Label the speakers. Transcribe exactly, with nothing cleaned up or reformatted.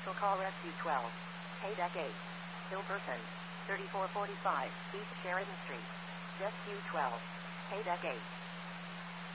Speaker 1: Special call Rescue twelve. Paydeck eight. Ill person. thirty-four forty-five East Sheridan Street. Rescue twelve. Paydeck eight.